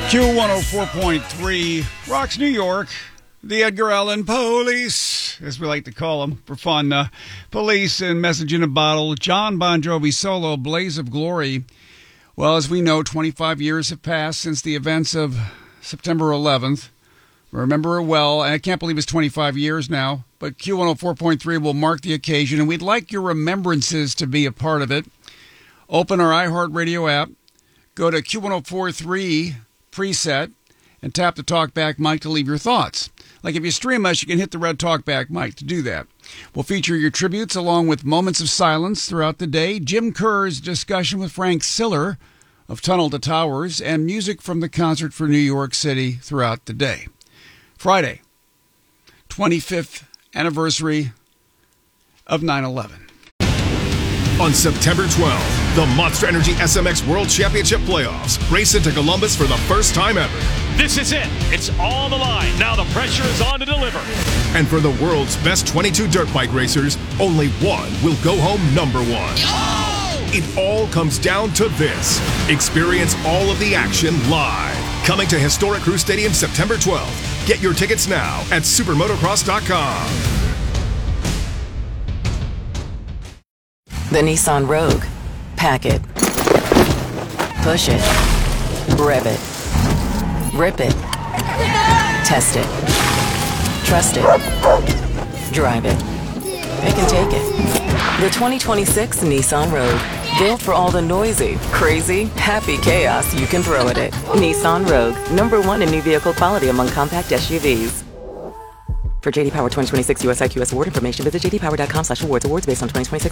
Q104.3 rocks New York. The Edgar Allan Police, as we like to call them for fun. Police and Message in a Bottle. John Bon Jovi solo, Blaze of Glory. Well, as we know, 25 years have passed since the events of September 11th. Remember it well. I can't believe it's 25 years now, but Q104.3 will mark the occasion, and we'd like your remembrances to be a part of it. Open our iHeartRadio app, go to Q1043 preset, and tap the TalkBack mic to leave your thoughts. Like if you stream us, you can hit the red TalkBack mic to do that. We'll feature your tributes along with moments of silence throughout the day, Jim Kerr's discussion with Frank Siller of Tunnel to Towers, and music from the concert for New York City throughout the day. Friday, 25th anniversary of 9/11. On September 12th, the Monster Energy SMX World Championship Playoffs race into Columbus for the first time ever. This is it. It's on the line. Now the pressure is on to deliver. And for the world's best 22 dirt bike racers, only one will go home number one. Oh! It all comes down to this. Experience all of the action live. Coming to Historic Crew Stadium September 12th. Get your tickets now at supermotocross.com. The Nissan Rogue. Pack it. Push it. Rev it. Rip it. Test it. Trust it. Drive it. Pick and take it. The 2026 Nissan Rogue. Built for all the noisy, crazy, happy chaos you can throw at it. Nissan Rogue. #1 in new vehicle quality among compact SUVs. For JD Power 2026 US IQS award information, visit jdpower.com/awards. Awards based on 2026